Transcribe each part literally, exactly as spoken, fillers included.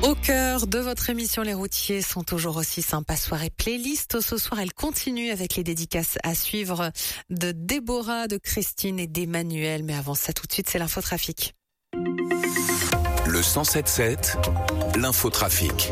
Au cœur de votre émission, les routiers sont toujours aussi sympas. Soirée playlist. Ce soir, elle continue avec les dédicaces à suivre de Déborah, de Christine et d'Emmanuel. Mais avant ça, tout de suite, c'est l'infotrafic. Le cent sept sept, l'infotrafic.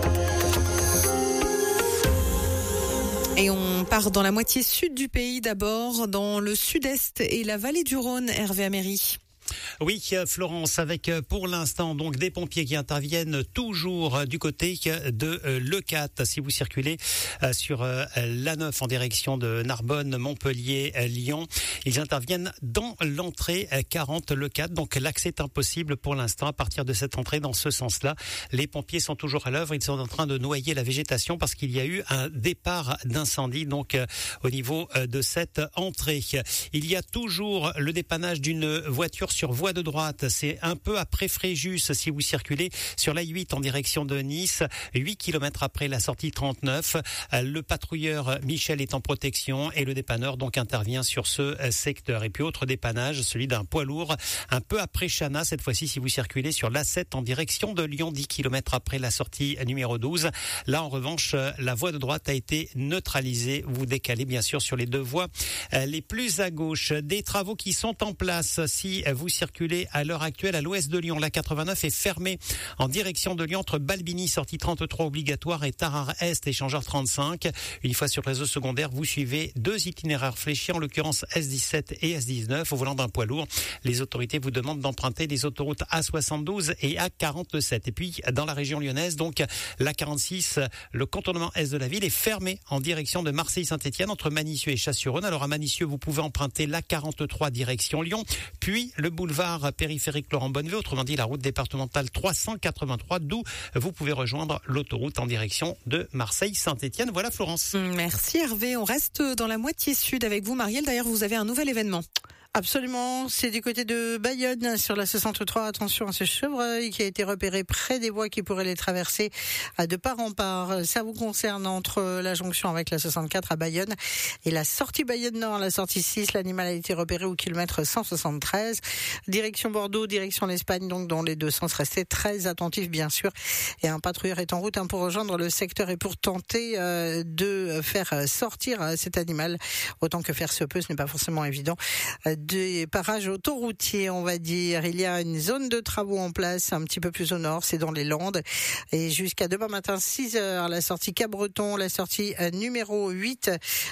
Et on part dans la moitié sud du pays d'abord, dans le sud-est et la vallée du Rhône. Hervé Améry. Oui, Florence, avec pour l'instant donc des pompiers qui interviennent toujours du côté de Leucate. Si vous circulez sur l'A neuf en direction de Narbonne, Montpellier, Lyon, ils interviennent dans l'entrée quarante Leucate. Donc l'accès est impossible pour l'instant à partir de cette entrée dans ce sens-là. Les pompiers sont toujours à l'œuvre. Ils sont en train de noyer la végétation parce qu'il y a eu un départ d'incendie donc au niveau de cette entrée. Il y a toujours le dépannage d'une voiture sur voie de droite, c'est un peu après Fréjus si vous circulez sur l'A huit en direction de Nice, huit kilomètres après la sortie trente-neuf. Le patrouilleur Michel est en protection et le dépanneur donc intervient sur ce secteur. Et puis autre dépannage, celui d'un poids lourd, un peu après Chana, cette fois-ci si vous circulez sur l'A sept en direction de Lyon, dix kilomètres après la sortie numéro douze. Là en revanche, la voie de droite a été neutralisée. Vous décalez bien sûr sur les deux voies les plus à gauche. Des travaux qui sont en place si vous circulez à l'heure actuelle à l'ouest de Lyon. La quatre-vingt-neuf est fermée en direction de Lyon entre Balbini, sortie trente-trois obligatoire, et Tarare-Est, échangeur trente-cinq. Une fois sur le réseau secondaire, vous suivez deux itinéraires fléchis, en l'occurrence S dix-sept et S dix-neuf, au volant d'un poids lourd. Les autorités vous demandent d'emprunter les autoroutes A soixante-douze et A quarante-sept. Et puis, dans la région lyonnaise, donc, l'A quarante-six, le contournement est de la ville est fermé en direction de Marseille-Saint-Étienne, entre Manicieux et Chasse-sur-Rhône. Alors, à Manicieux, vous pouvez emprunter l'A quarante-trois direction Lyon, puis le boulevard périphérique Laurent Bonneveux, autrement dit la route départementale trois cent quatre-vingt-trois, d'où vous pouvez rejoindre l'autoroute en direction de Marseille-Saint-Étienne. Voilà Florence. Merci Hervé. On reste dans la moitié sud avec vous Marielle. D'ailleurs, vous avez un nouvel événement. Absolument, c'est du côté de Bayonne, sur la soixante-trois. Attention à ce chevreuil qui a été repéré près des voies qui pourraient les traverser de part en part. Ça vous concerne entre la jonction avec la soixante-quatre à Bayonne et la sortie Bayonne-Nord, la sortie six. L'animal a été repéré au kilomètre cent soixante-treize. Direction Bordeaux, direction l'Espagne, donc dans les deux sens. Restez très attentifs, bien sûr. Et un patrouilleur est en route hein, pour rejoindre le secteur et pour tenter euh, de faire sortir euh, cet animal. Autant que faire se peut, ce n'est pas forcément évident. Euh, des parages autoroutiers, on va dire. Il y a une zone de travaux en place un petit peu plus au nord, c'est dans les Landes. Et jusqu'à demain matin, six heures, la sortie Cabreton, la sortie euh, numéro huit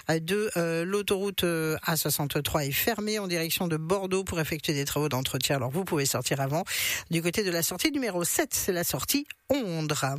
de euh, l'autoroute euh, A soixante-trois est fermée en direction de Bordeaux pour effectuer des travaux d'entretien. Alors vous pouvez sortir avant. Du côté de la sortie numéro sept, c'est la sortie Ondre.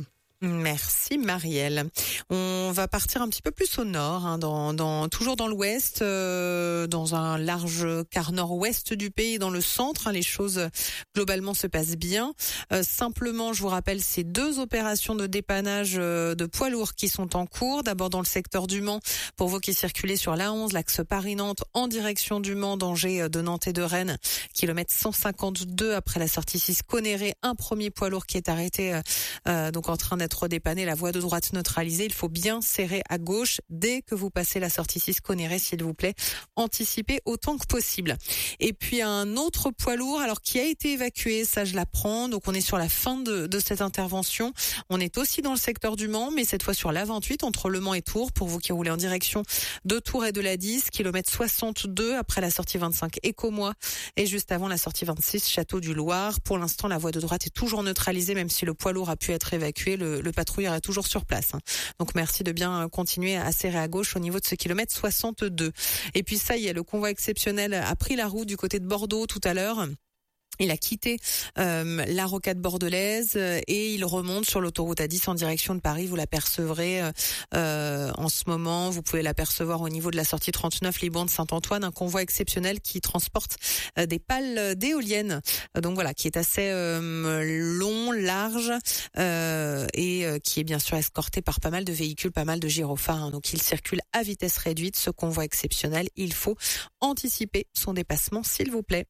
Merci Marielle. On va partir un petit peu plus au nord, hein, dans, dans, toujours dans l'ouest, euh, dans un large quart nord-ouest du pays, dans le centre. Hein, les choses globalement se passent bien. Euh, simplement, je vous rappelle ces deux opérations de dépannage euh, de poids lourds qui sont en cours. D'abord dans le secteur du Mans, pour vous qui circulez sur l'A onze, l'axe Paris-Nantes en direction du Mans, danger de Nantes et de Rennes, kilomètre cent cinquante-deux après la sortie six Conéré, un premier poids lourd qui est arrêté, euh, donc en train d'être redépanné, la voie de droite neutralisée. Il faut bien serrer à gauche dès que vous passez la sortie six Conéré, s'il vous plaît. Anticipez autant que possible. Et puis un autre poids lourd, alors qui a été évacué, ça je l'apprends. Donc on est sur la fin de, de cette intervention. On est aussi dans le secteur du Mans, mais cette fois sur l'A vingt-huit entre Le Mans et Tours, pour vous qui roulez en direction de Tours et de la dix, kilomètre soixante-deux après la sortie vingt-cinq Écomois et juste avant la sortie vingt-six Château du Loir. Pour l'instant, la voie de droite est toujours neutralisée, même si le poids lourd a pu être évacué. Le, le patrouilleur est toujours sur place. Donc merci de bien continuer à serrer à gauche au niveau de ce kilomètre soixante-deux. Et puis ça y est, le convoi exceptionnel a pris la route du côté de Bordeaux tout à l'heure. Il a quitté euh, la rocade bordelaise et il remonte sur l'autoroute A dix en direction de Paris. Vous l'apercevrez euh, en ce moment. Vous pouvez l'apercevoir au niveau de la sortie trente-neuf Liban de Saint-Antoine, un convoi exceptionnel qui transporte euh, des pales d'éoliennes. Donc voilà, qui est assez euh, long, large euh, et euh, qui est bien sûr escorté par pas mal de véhicules, pas mal de gyrophares. Hein. Donc il circule à vitesse réduite. Ce convoi exceptionnel, il faut anticiper son dépassement, s'il vous plaît.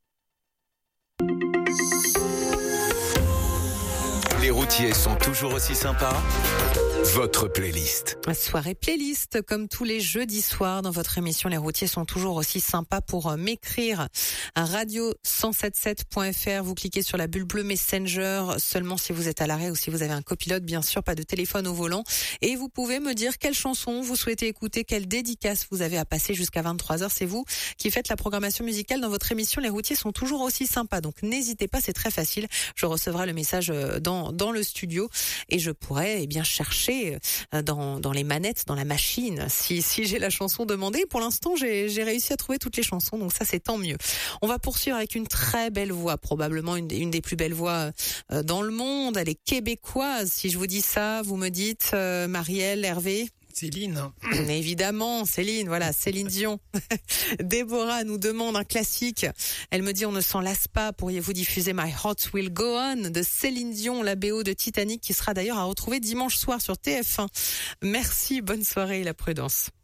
Les routiers sont toujours aussi sympas. votre playlist. Soirée playlist, comme tous les jeudis soirs dans votre émission. Les routiers sont toujours aussi sympas pour m'écrire à radio cent soixante-dix-sept point f r. Vous cliquez sur la bulle bleue Messenger, seulement si vous êtes à l'arrêt ou si vous avez un copilote, bien sûr, pas de téléphone au volant. Et vous pouvez me dire quelle chanson vous souhaitez écouter, quelle dédicace vous avez à passer jusqu'à vingt-trois heures. C'est vous qui faites la programmation musicale dans votre émission. Les routiers sont toujours aussi sympas, donc n'hésitez pas, c'est très facile. Je recevrai le message dans, dans le studio et je pourrai eh bien chercher dans, dans les manettes, dans la machine, si, si j'ai la chanson demandée. Pour l'instant, j'ai, j'ai réussi à trouver toutes les chansons, donc ça, c'est tant mieux. On va poursuivre avec une très belle voix, probablement une, une des plus belles voix euh, dans le monde. Elle est québécoise. Si je vous dis ça, vous me dites, euh, Marielle, Hervé? Céline. Évidemment, Céline, voilà, Céline Dion. Déborah nous demande un classique. Elle me dit, on ne s'en lasse pas, pourriez-vous diffuser My Heart Will Go On de Céline Dion, la B O de Titanic, qui sera d'ailleurs à retrouver dimanche soir sur T F un. Merci, bonne soirée et la prudence.